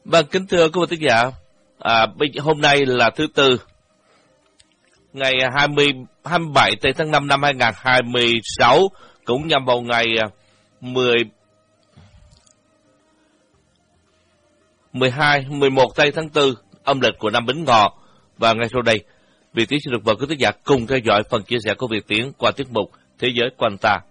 Vâng, kính thưa quý vị khán giả, hôm nay là thứ Tư, ngày 27 tháng 5 năm 2026, cũng nhằm vào ngày 11 tháng 4 âm lịch của năm Bính Ngọ. Và ngay sau đây, Việt Tiến xin được mời quý vị khán giả cùng theo dõi phần chia sẻ của Việt Tiến qua tiết mục Thế giới quanh ta.